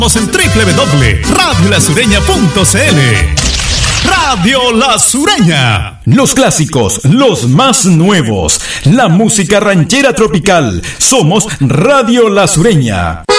En www.radiolasureña.cl. Radio La Sureña. Los clásicos, los más nuevos, la música ranchera tropical. Somos Radio La Sureña.